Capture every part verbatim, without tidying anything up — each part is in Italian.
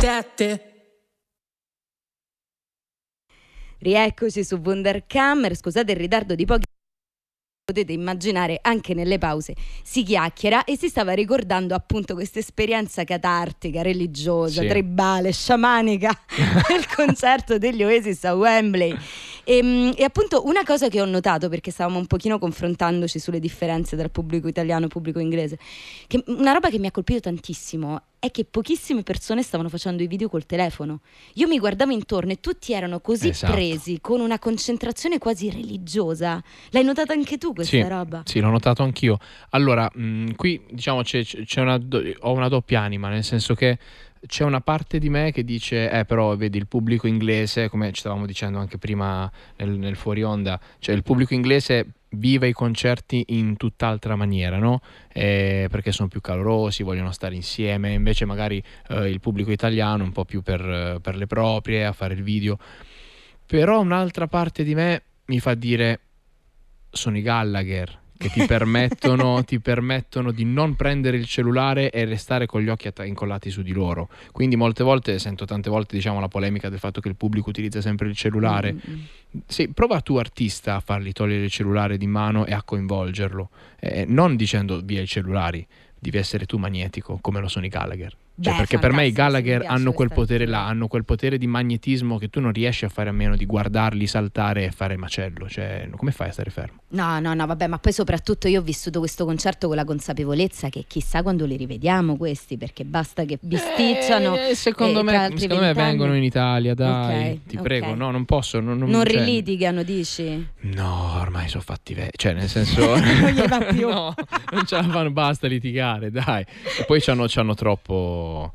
sette. Rieccoci su Wunderkammer. Scusate il ritardo di pochi. Potete immaginare, anche nelle pause si chiacchiera e si stava ricordando appunto questa esperienza catartica, religiosa, Sì. tribale, sciamanica del concerto degli Oasis a Wembley. E, e appunto una cosa che ho notato, perché stavamo un pochino confrontandoci sulle differenze tra pubblico italiano e pubblico inglese, che una roba che mi ha colpito tantissimo è che pochissime persone stavano facendo i video col telefono. Io mi guardavo intorno e tutti erano così Esatto. presi, con una concentrazione quasi religiosa. L'hai notata anche tu questa Sì, roba? sì, l'ho notato anch'io. Allora, mh, qui diciamo c'è, c'è una, do- ho una doppia anima, nel senso che c'è una parte di me che dice, eh però vedi il pubblico inglese, come ci stavamo dicendo anche prima nel, nel fuori onda, cioè il pubblico inglese vive i concerti in tutt'altra maniera, no? Eh, perché sono più calorosi, vogliono stare insieme, invece magari eh, il pubblico italiano è un po' più per, per le proprie, a fare il video. Però un'altra parte di me mi fa dire, sono i Gallagher che ti permettono, ti permettono di non prendere il cellulare e restare con gli occhi att- incollati su di loro. Quindi molte volte sento tante volte diciamo la polemica del fatto che il pubblico utilizza sempre il cellulare. Mm-mm. Sì, prova tu artista a fargli togliere il cellulare di mano e a coinvolgerlo, eh, non dicendo via i cellulari, devi essere tu magnetico come lo sono i Gallagher. Cioè, Beh, perché per me i fantastico, sì, mi Gallagher piace hanno quel questa potere là, lettura. hanno quel potere di magnetismo che tu non riesci a fare a meno di guardarli saltare e fare macello. Cioè, come fai a stare fermo? No, no, no, vabbè, ma poi soprattutto io ho vissuto questo concerto con la consapevolezza che chissà quando li rivediamo questi, perché basta che bisticciano. Eh, secondo e tra me, altri secondo me vent'anni- vengono in Italia, dai, Ok, ti ok. prego. No, non posso. Non, non, Non cioè, rilitigano, dici? No, ormai sono fatti vecchi. Cioè, nel senso, Non gli va più. no, non ce la fanno, basta litigare, dai. E poi c'hanno, c'hanno troppo.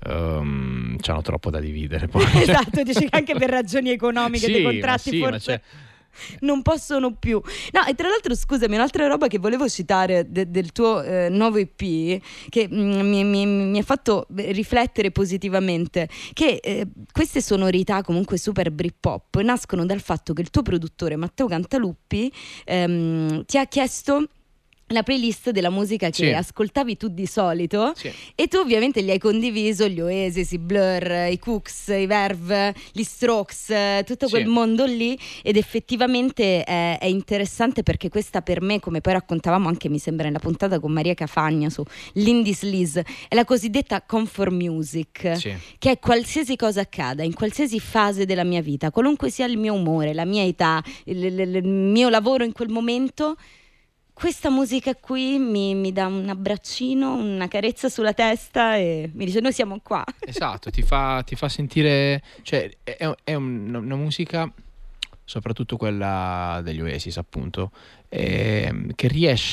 Um, c'hanno troppo da dividere. Poi. Esatto, dici che anche per ragioni economiche Sì, dei ma contratti sì, ma forse c'è- non possono più. No, e tra l'altro scusami, un'altra roba che volevo citare de- del tuo eh, nuovo E P che mm, mi, mi- mi ha fatto riflettere positivamente, che eh, queste sonorità comunque super Britpop nascono dal fatto che il tuo produttore Matteo Cantaluppi ehm, ti ha chiesto la playlist della musica che Sì. ascoltavi tu di solito. Sì. E tu ovviamente gli hai condiviso gli Oasis, i Blur, i Cooks, i Verve, gli Strokes, eh, tutto quel Sì. mondo lì, ed effettivamente è, è interessante perché questa per me, come poi raccontavamo anche mi sembra nella puntata con Maria Cafagna su l'Indie Sleaze, è la cosiddetta comfort music, Sì. che è qualsiasi cosa accada, in qualsiasi fase della mia vita, qualunque sia il mio umore, la mia età, il, il- il mio lavoro in quel momento, questa musica qui mi, mi dà un abbraccino, una carezza sulla testa e mi dice noi siamo qua. Esatto, ti fa, ti fa sentire, cioè è, è un- una musica, soprattutto quella degli Oasis appunto, ehm, che riesce